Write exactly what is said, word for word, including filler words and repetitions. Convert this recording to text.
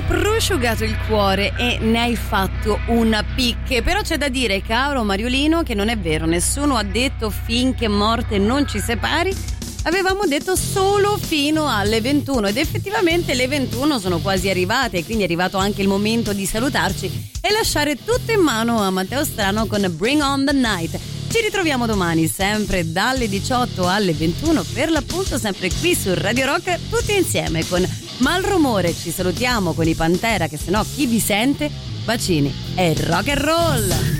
prosciugato il cuore e ne hai fatto una picche. Però c'è da dire, caro Mariolino, che non è vero, nessuno ha detto finché morte non ci separi. Avevamo detto solo fino alle ventuno ed effettivamente le ventuno sono quasi arrivate, quindi è arrivato anche il momento di salutarci e lasciare tutto in mano a Matteo Strano con Bring on the Night. Ci ritroviamo domani sempre dalle diciotto alle ventuno, per l'appunto sempre qui su Radio Rock, tutti insieme con Malrumore. Ci salutiamo con i Pantera, che sennò chi vi sente? Bacini e rock and roll.